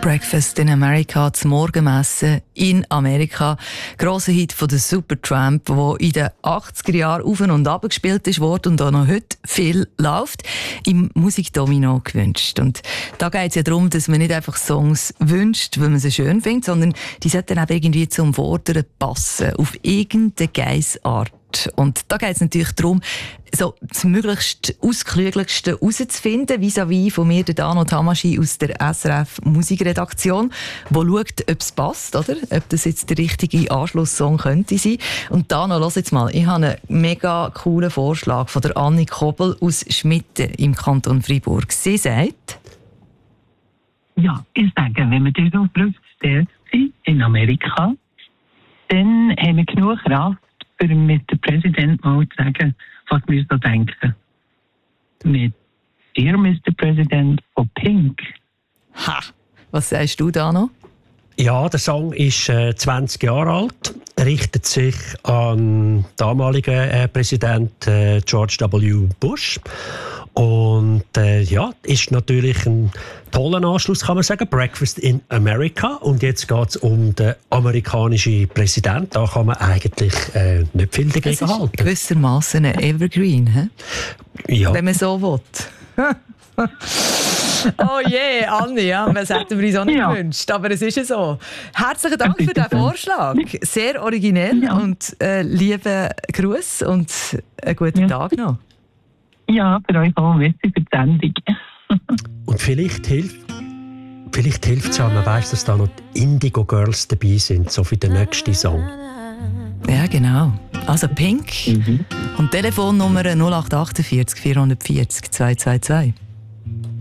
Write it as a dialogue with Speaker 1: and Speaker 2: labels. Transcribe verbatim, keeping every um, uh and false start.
Speaker 1: Breakfast in America, das Morgenmessen in Amerika. Grosser Hit von der Supertramp, der in den achtziger Jahren auf und ab gespielt ist worden und auch noch heute viel läuft, im Musikdomino gewünscht. Und da geht es ja darum, dass man nicht einfach Songs wünscht, weil man sie schön findet, sondern die sollten auch irgendwie zum Vorderen passen, auf irgendeine Geissart. Und da geht es natürlich darum, so das möglichst Ausklüglichste herauszufinden, vis-à-vis von mir, der Dano Tamaschi aus der S R F Musikredaktion, der schaut, ob es passt, oder? Ob das jetzt der richtige Anschlusssong könnte sein. Und Dano, lass jetzt mal, ich habe einen mega coolen Vorschlag von der Anni Kobel aus Schmitten im Kanton Freiburg. Sie sagt...
Speaker 2: Ja, ich sage, wenn wir dort auf Rückstellen sind, in Amerika, dann haben wir genug Kraft, für mit dem Präsidenten mal zu sagen, was wir so denken. Mit Dear Mister President von Pink.
Speaker 1: Ha! Was sagst du da noch?
Speaker 3: Ja, der Song ist äh, zwanzig Jahre alt, richtet sich an den damaligen äh, Präsident äh, George W. Bush. Und äh, ja, ist natürlich ein toller Anschluss, kann man sagen. Breakfast in America. Und jetzt geht es um den amerikanischen Präsidenten. Da kann man eigentlich äh, nicht viel dagegen halten.
Speaker 1: Gewissermaßen ein Evergreen, he?
Speaker 3: Ja.
Speaker 1: Wenn man so will. Oh je, yeah, Anni, ja, das hätten wir uns auch nicht ja. gewünscht, aber es ist ja so. Herzlichen Dank für diesen Vorschlag. Sehr originell ja. und äh, lieben Gruß und einen guten ja. Tag noch.
Speaker 2: Ja, für euch auch. Merci für die Sendung.
Speaker 3: Und vielleicht hilft vielleicht hilft es ja, man weiss, dass da noch die Indigo Girls dabei sind, so für den nächsten Song.
Speaker 1: Ja, genau. Also Pink. Mhm. Und Telefonnummer null acht acht vier vier vier vier zwei zwei zwei.